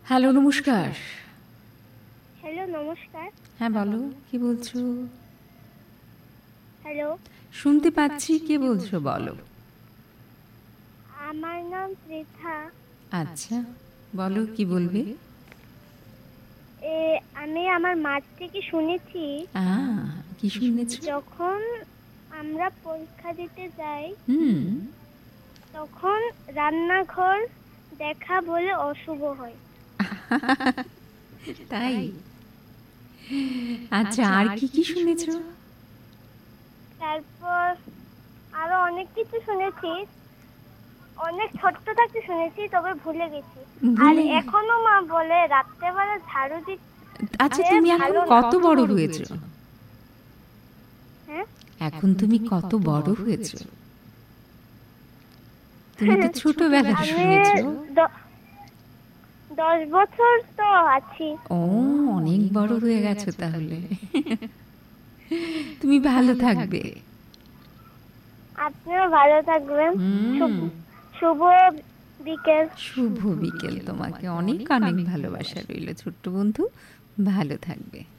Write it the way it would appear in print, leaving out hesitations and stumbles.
Hello, নমস্কার। Hello, নমস্কার। হ্যাঁ, বলো, কি বলছো? হ্যালো, শুনতে পাচ্ছি, কে বলছো বলো। আমার নাম পৃথা। আচ্ছা, বলো কি বলবে। আমি আমার মার থেকে শুনেছি কি শুনেছো? যখন আমরা পরীক্ষা দিতে যাই হুম। তখন রান্নাঘর দেখা বলে অশুভ হয়। তাই? আচ্ছা, আর কি কি শুনেছো? তারপর আরো অনেক কিছু শুনেছি, অনেক ছোট্ট থাকতে শুনেছি, তবে ভুলে গেছি। আর এখনো মা বলে রাত্রেবেলা ঝাড়ু দিতে। আচ্ছা, তুমি এখন কত বড় হয়েছো? হ্যাঁ, এখন তুমি কত বড় হয়েছো? তুমি তো ছোটবেলা শুনেছো। 10 বছর তো আছি। ও, অনেক বড় হয়ে গেছো তাহলে। তুমি ভালো থাকবে। আপনিও ভালো থাকবেন। শুভ বিকেল। শুভ বিকেল তোমাকে। অনেক অনেক ভালোবাসা রইল ছোট্ট বন্ধু। ভালো থাকবে।